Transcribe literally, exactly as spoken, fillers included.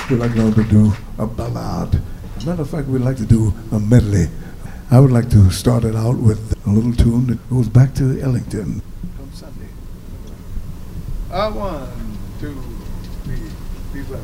we'd like now to do a ballad. As a matter of fact, we'd like to do a medley. I would like to start it out with a little tune that goes back to Ellington. Come Sunday. Uh, one, two, three, be blessed.